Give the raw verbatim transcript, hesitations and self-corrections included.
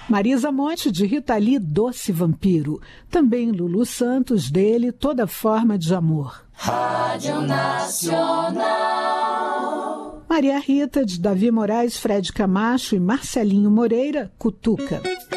Marisa Monte, de Rita Lee, Doce Vampiro. Também Lulu Santos, dele, Toda Forma de Amor. Rádio Nacional. Maria Rita, de Davi Moraes, Fred Camacho e Marcelinho Moreira, Cutuca.